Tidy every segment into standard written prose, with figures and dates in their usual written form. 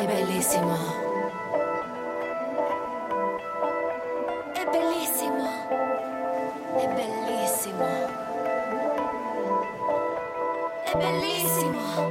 bellissimo. È bellissimo. È bellissimo. È bellissimo.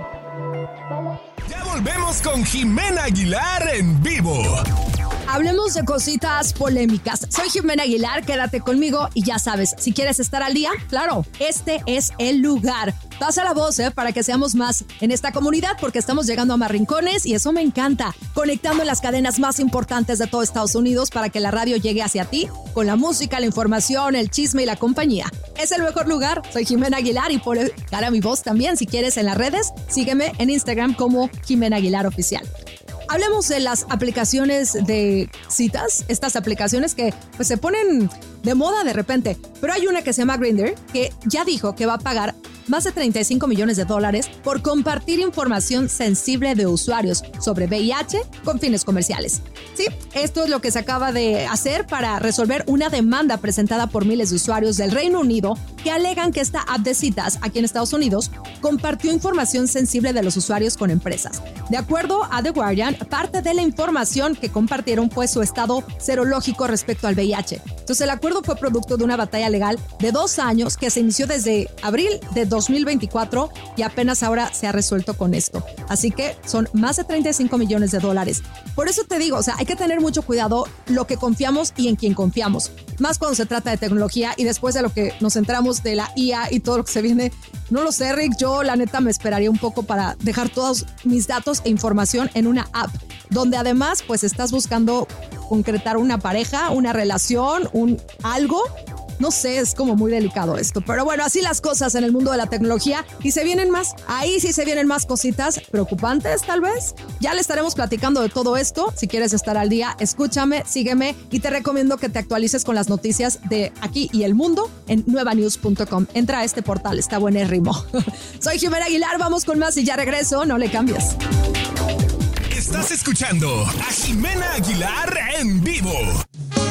Ya volvemos con Jimena Aguilar en vivo. Hablemos de cositas polémicas. Soy Jimena Aguilar, quédate conmigo y ya sabes, si quieres estar al día, claro, este es el lugar. Pasa la voz, para que seamos más en esta comunidad porque estamos llegando a más rincones y eso me encanta. Conectando en las cadenas más importantes de todo Estados Unidos para que la radio llegue hacia ti con la música, la información, el chisme y la compañía. Es el mejor lugar. Soy Jimena Aguilar y por cara a mi voz también. Si quieres en las redes, sígueme en Instagram como Jimena Aguilar Oficial. Hablemos de las aplicaciones de citas, estas aplicaciones que pues, se ponen de moda de repente. Pero hay una que se llama Grindr que ya dijo que va a pagar más de $35 millones por compartir información sensible de usuarios sobre VIH con fines comerciales. Sí, esto es lo que se acaba de hacer para resolver una demanda presentada por miles de usuarios del Reino Unido que alegan que esta app de citas aquí en Estados Unidos compartió información sensible de los usuarios con empresas. De acuerdo a The Guardian, parte de la información que compartieron fue su estado serológico respecto al VIH. Entonces el acuerdo fue producto de una batalla legal de 2 años que se inició desde abril de 2024 y apenas ahora se ha resuelto con esto. Así que son más de $35 millones. Por eso te digo, o sea, hay que tener mucho cuidado lo que confiamos y en quién confiamos. Más cuando se trata de tecnología y después de lo que nos enteramos de la IA y todo lo que se viene. No lo sé, Rick, yo la neta me esperaría un poco para dejar todos mis datos e información en una app, donde además pues estás buscando concretar una pareja, una relación, algo. No sé, es como muy delicado esto. Pero bueno, así las cosas en el mundo de la tecnología. Y se vienen más. Ahí sí se vienen más cositas preocupantes, tal vez. Ya le estaremos platicando de todo esto. Si quieres estar al día, escúchame, sígueme. Y te recomiendo que te actualices con las noticias de aquí y el mundo en nuevanews.com. Entra a este portal, está buenérrimo. Soy Jimena Aguilar, vamos con más y ya regreso. No le cambies. Estás escuchando a Jimena Aguilar en vivo.